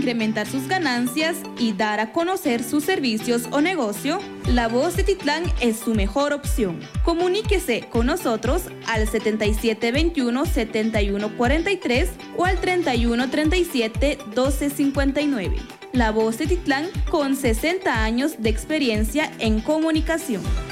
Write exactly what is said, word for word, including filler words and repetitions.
incrementar sus ganancias y dar a conocer sus servicios o negocio, La Voz de Titlán es su mejor opción. Comuníquese con nosotros al setenta y siete veintiuno, setenta y uno cuarenta y tres o al treinta y uno treinta y siete, doce cincuenta y nueve. La Voz de Titlán, con sesenta años de experiencia en comunicación.